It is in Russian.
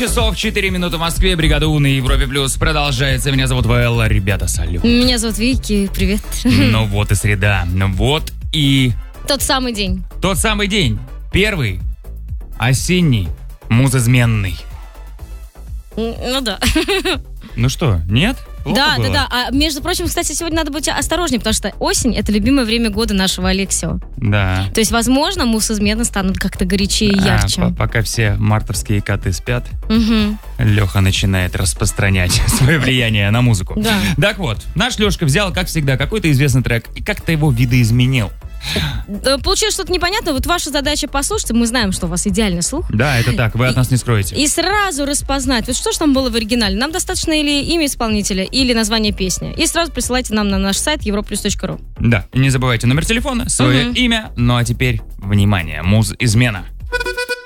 часов 4 минуты в Москве. Бригада У на Европе Плюс продолжается. Меня зовут Вэлла. Ребята, салют. Меня зовут Вики. Привет. Ну вот и среда. Ну вот и... Тот самый день. Тот самый день. Первый. Осенний. Музызменный. Ну да. Ну что, нет? Да. А между прочим, кстати, сегодня надо быть осторожнее, потому что осень — это любимое время года нашего Алексио. Да. То есть, возможно, муз-измены станут как-то горячее и ярче. Пока все мартовские коты спят, Угу. Леха начинает распространять свое влияние на музыку. Да. Так вот, наш Лешка взял, как всегда, какой-то известный трек и как-то его видоизменил. Получилось что-то непонятное. Вот ваша задача послушать. Мы знаем, что у вас идеальный слух. Да, это так, вы от нас не скроете. И сразу распознать, вот что же там было в оригинале. Нам достаточно или имя исполнителя, или название песни. И сразу присылайте нам на наш сайт europlus.ru. Да, и не забывайте номер телефона, свое имя. Ну а теперь, внимание, муз-измена.